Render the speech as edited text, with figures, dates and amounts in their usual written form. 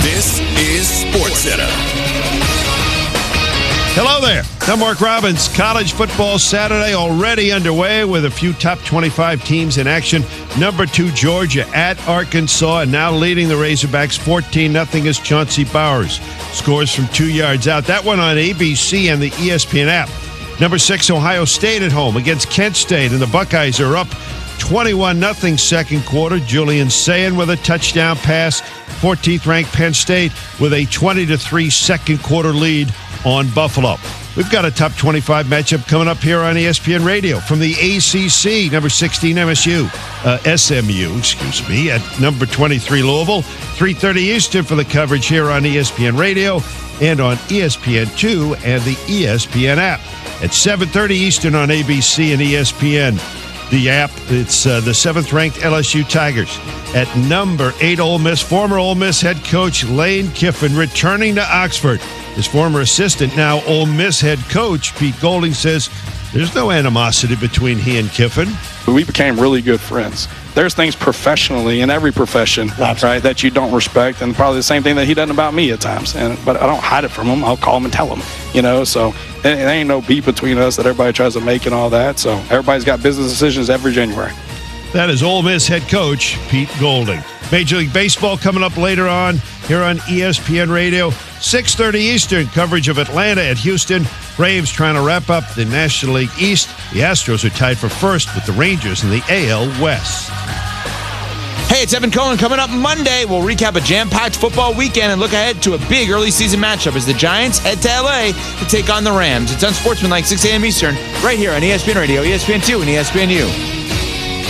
This is SportsCenter. Hello there. I'm Mark Robbins. College football Saturday already underway with a few top 25 teams in action. Number 2, Georgia at Arkansas, and now leading the Razorbacks 14-0 is Chauncey Bowers. Scores from 2 yards out. That one on ABC and the ESPN app. Number 6, Ohio State at home against Kent State, and the Buckeyes are up 21-0 second quarter. Julian Sayin with a touchdown pass. 14th ranked Penn State with a 20-3 second quarter lead on Buffalo. We've got a top 25 matchup coming up here on ESPN Radio from the ACC. Number 16 SMU, at number 23 Louisville. 3:30 Eastern for the coverage here on ESPN Radio and on ESPN2 and the ESPN app. At 7:30 Eastern on ABC and ESPN. The app, it's the 7th-ranked LSU Tigers. At number 8, Ole Miss, former Ole Miss head coach Lane Kiffin returning to Oxford. His former assistant, now Ole Miss head coach Pete Golding, says there's no animosity between he and Kiffin. We became really good friends. There's things professionally in every profession, right, that you don't respect, and probably the same thing that he doesn't about me at times. But I don't hide it from him. I'll call him and tell him, So there ain't no beef between us that everybody tries to make and all that. So everybody's got business decisions every January. That is Ole Miss head coach Pete Golding. Major League Baseball coming up later on here on ESPN Radio. 6:30 Eastern, coverage of Atlanta at Houston. Braves trying to wrap up the National League East. The Astros are tied for first with the Rangers in the AL West. Hey, it's Evan Cohen. Coming up Monday, we'll recap a jam-packed football weekend and look ahead to a big early season matchup as the Giants head to LA to take on the Rams. It's Unsportsmanlike, 6 a.m. Eastern, right here on ESPN Radio, ESPN2, and ESPNU.